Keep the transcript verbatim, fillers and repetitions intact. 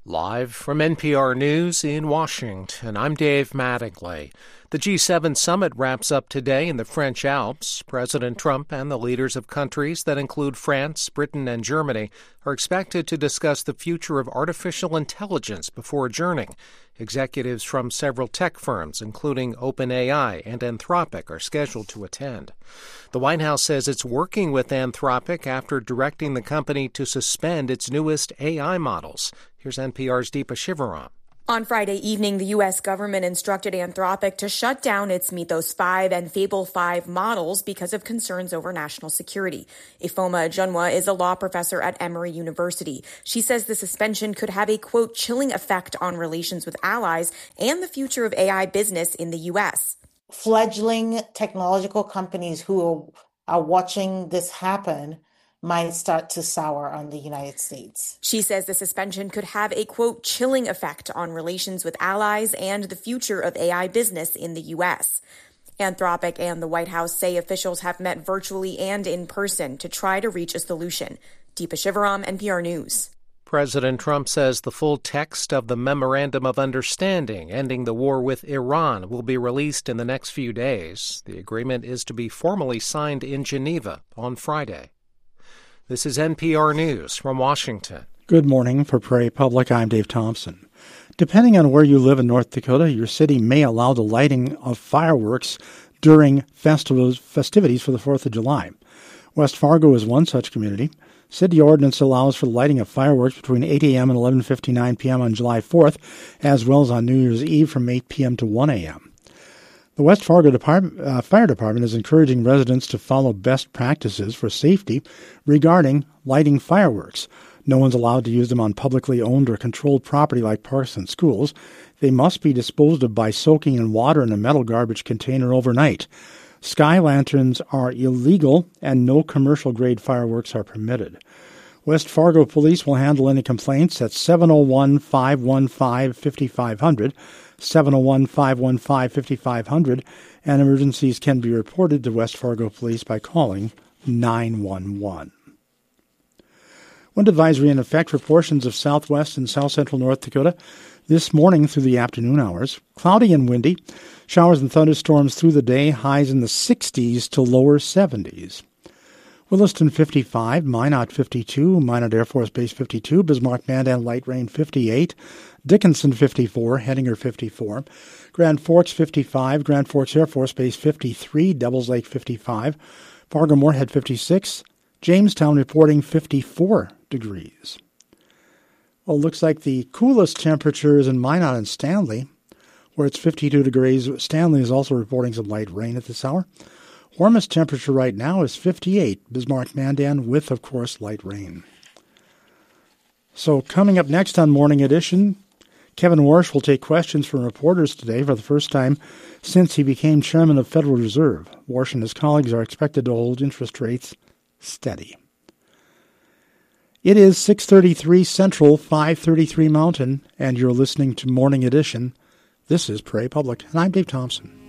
Live from N P R News in Washington, I'm Dave Mattingly. The G seven summit wraps up today in the French Alps. President Trump and the leaders of countries that include France, Britain, and Germany are expected to discuss the future of artificial intelligence before adjourning. Executives from several tech firms, including OpenAI and Anthropic, are scheduled to attend. The White House says it's working with Anthropic after directing the company to suspend its newest A I models. Here's N P R's Deepa Shivaram. On Friday evening, the U S government instructed Anthropic to shut down its Mythos five and Fable five models because of concerns over national security. Ifeoma Ajunwa is a law professor at Emory University. She says the suspension could have a, quote, chilling effect on relations with allies and the future of A I business in the U S. Fledgling technological companies who are watching this happen might start to sour on the United States. She says the suspension could have a, quote, chilling effect on relations with allies and the future of A I business in the U S. Anthropic and the White House say officials have met virtually and in person to try to reach a solution. Deepa Shivaram, N P R News. President Trump says the full text of the Memorandum of Understanding ending the war with Iran will be released in the next few days. The agreement is to be formally signed in Geneva on Friday. This is N P R News from Washington. Good morning. For Prairie Public, I'm Dave Thompson. Depending on where you live in North Dakota, your city may allow the lighting of fireworks during festivals, festivities for the fourth of July. West Fargo is one such community. City ordinance allows for the lighting of fireworks between eight a.m. and eleven fifty-nine p.m. on July fourth, as well as on New Year's Eve from eight p.m. to one a.m. The West Fargo Department, uh, Fire Department is encouraging residents to follow best practices for safety regarding lighting fireworks. No one's allowed to use them on publicly owned or controlled property like parks and schools. They must be disposed of by soaking in water in a metal garbage container overnight. Sky lanterns are illegal and no commercial-grade fireworks are permitted. West Fargo Police will handle any complaints at seven oh one, five one five, five five zero zero, seven oh one, five one five, five five zero zero, and emergencies can be reported to West Fargo Police by calling nine one one. Wind advisory in effect for portions of southwest and south-central North Dakota this morning through the afternoon hours. Cloudy and windy. Showers and thunderstorms through the day. Highs in the sixties to lower seventies. Williston fifty-five, Minot fifty-two, Minot Air Force Base fifty-two, Bismarck Mandan light rain fifty-eight, Dickinson fifty-four, Hettinger fifty-four, Grand Forks fifty-five, Grand Forks Air Force Base fifty-three, Devils Lake fifty-five, Fargo Moorhead fifty-six, Jamestown reporting fifty-four degrees. Well, it looks like the coolest temperatures in Minot and Stanley, where it's fifty-two degrees. Stanley is also reporting some light rain at this hour. Warmest temperature right now is fifty-eight, Bismarck Mandan, with, of course, light rain. So coming up next on Morning Edition, Kevin Warsh will take questions from reporters today for the first time since he became chairman of Federal Reserve. Warsh and his colleagues are expected to hold interest rates steady. It is six thirty-three Central, five thirty-three Mountain, and you're listening to Morning Edition. This is Prairie Public, and I'm Dave Thompson.